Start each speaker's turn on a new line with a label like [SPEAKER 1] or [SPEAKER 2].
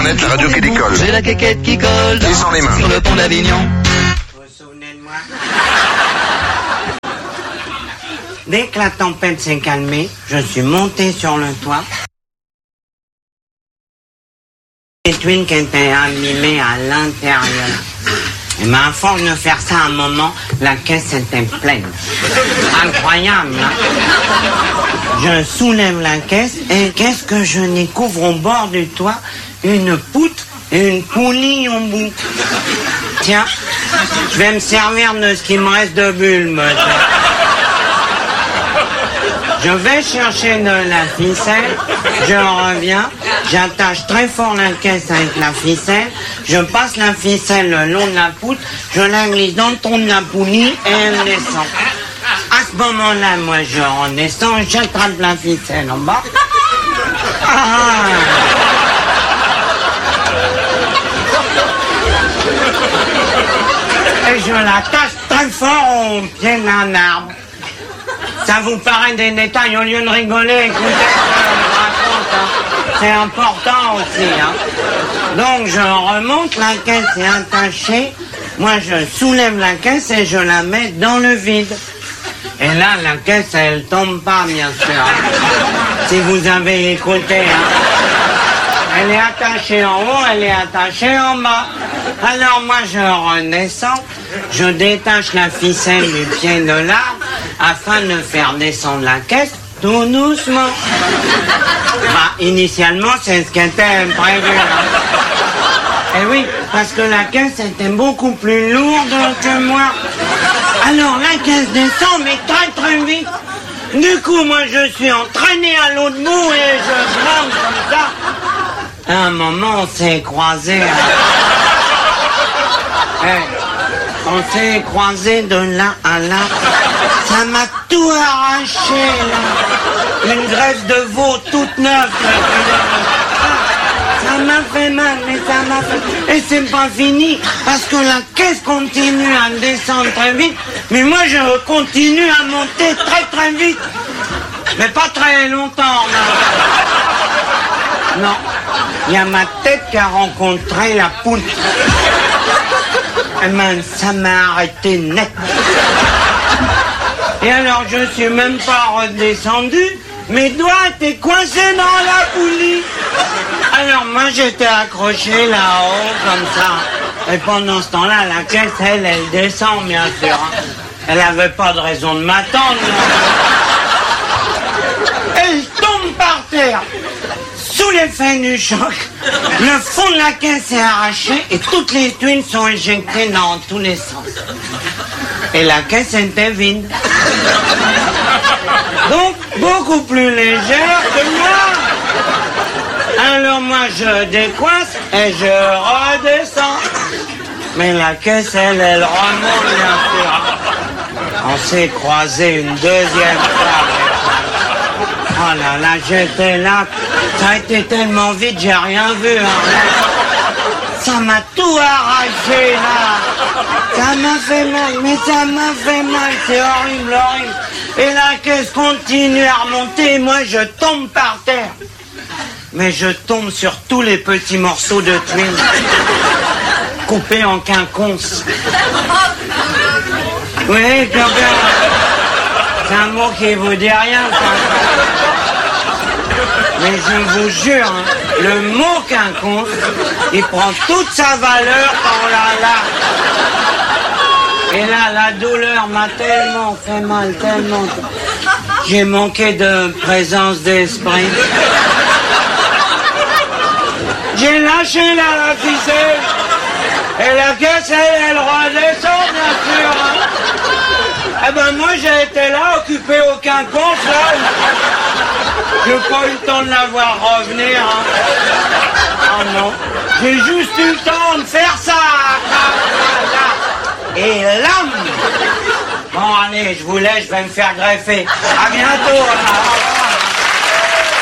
[SPEAKER 1] Planète, la radio qui décolle.
[SPEAKER 2] J'ai la quéquette qui colle
[SPEAKER 1] Et sans les mains.
[SPEAKER 2] sur le pont d'Avignon.
[SPEAKER 3] Vous vous souvenez de moi? Dès que la tempête s'est calmée, je suis monté sur le toit. Les tuiles qui étaient abîmées à l'intérieur. Et ben, à force de faire ça, à un moment, la caisse était pleine. Incroyable, hein? Je soulève la caisse et qu'est-ce que je découvre au bord du toit? Une poutre et une poulie en bout. Tiens, je vais me servir de ce qui me reste de bulbe. Je vais chercher de la ficelle, je reviens, j'attache très fort la caisse avec la ficelle, je passe la ficelle le long de la poutre, je la glisse dans le tronc de la poulie et elle descend. À ce moment-là, moi je redescends, j'attrape la ficelle en bas. Et je l'attache très fort au pied d'un arbre. Ça vous paraît des détails, au lieu de rigoler, écoutez ce que je raconte, hein. C'est important aussi, hein. Donc je remonte, la caisse est attachée, moi je soulève la caisse et je la mets dans le vide. Et là, la caisse, elle tombe pas, bien sûr, hein. Si vous avez écouté, hein. Elle est attachée en haut, elle est attachée en bas. Alors moi je redescends, je détache la ficelle du pied de l'arbre afin de faire descendre la caisse tout doucement. Bah, initialement c'est ce qui était prévu. Et oui, parce que la caisse était beaucoup plus lourde que moi. Alors la caisse descend mais très très vite. Du coup moi je suis entraîné à l'autre bout et je grimpe comme ça. À un moment on s'est croisés. On s'est croisés de là à là. Ça m'a tout arraché, là. Une graisse de veau toute neuve. Ça m'a fait mal, mais ça m'a fait... Et c'est pas fini, parce que la caisse continue à descendre très vite, mais moi je continue à monter très très vite. Mais pas très longtemps, non. Non. Il y a ma tête qui a rencontré la poutre. Eh ben, ça m'a arrêté net. Et alors, je suis même pas redescendu. Mes doigts étaient coincés dans la poulie. Alors, moi, j'étais accroché là-haut, comme ça. Et pendant ce temps-là, la caisse, elle descend, bien sûr. Elle avait pas de raison de m'attendre. Elle tombe par terre. Sous l'effet du choc, le fond de la caisse est arraché et toutes les tuiles sont éjectées dans tous les sens. Et la caisse était vide. Donc, beaucoup plus légère que moi. Alors moi, je décoince et je redescends. Mais la caisse, elle remonte, bien sûr. On s'est croisés une deuxième fois. Oh là là, j'étais là. Ça a été tellement vite, j'ai rien vu, hein. Ça m'a tout arraché, là. Ça m'a fait mal, mais ça m'a fait mal. C'est horrible, horrible. Et la caisse continue à remonter et moi, je tombe par terre. Mais je tombe sur tous les petits morceaux de tuiles. Coupés en quinconce. Oui, quand même. C'est un mot qui vous dit rien, ça. Mais je vous jure, hein, le mot quinconce, il prend toute sa valeur quand on la lâche. Et là, la douleur m'a tellement fait mal, tellement. J'ai manqué de présence d'esprit. J'ai lâché la ficelle. Et la caisse, elle redescend, bien sûr. Hein. Eh ben moi, j'ai été là, occupé au quinconce, là. J'ai pas eu le temps de la voir revenir. Hein. Oh non. J'ai juste eu le temps de faire ça. Et là. Bon, allez, je vous laisse, je vais me faire greffer. À bientôt. Hein.